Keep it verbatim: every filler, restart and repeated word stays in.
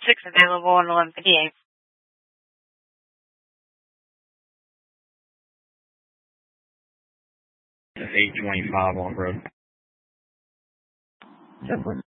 six available on eleven fifty-eight. eight twenty-five on road. Zeppelin